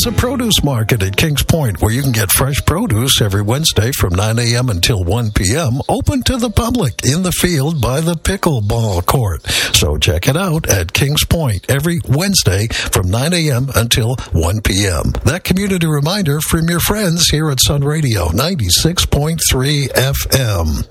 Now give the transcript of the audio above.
is a produce market at Kings Point where you can get fresh produce every Wednesday from 9 a.m. until 1 p.m. open to the public in the field by the pickleball court. So check it out at Kings Point every Wednesday from 9 a.m. until 1 p.m. That community reminder from your friends here at Sun Radio 96.3 FM.